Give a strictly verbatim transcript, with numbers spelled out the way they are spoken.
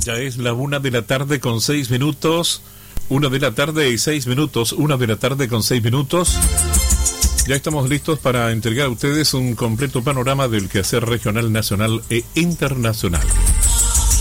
Ya es la una de la tarde con seis minutos. Una de la tarde y seis minutos. Una de la tarde con seis minutos. Ya estamos listos para entregar a ustedes un completo panorama del quehacer regional, nacional e internacional.